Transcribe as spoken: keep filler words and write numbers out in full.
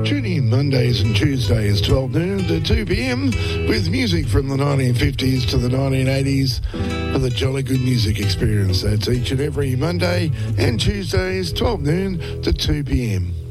Tune in Mondays and Tuesdays, twelve noon to two p.m, with music from the nineteen fifties to the nineteen eighties for the Jolly Good Music Experience. That's each and every Monday and Tuesdays, twelve noon to two p.m.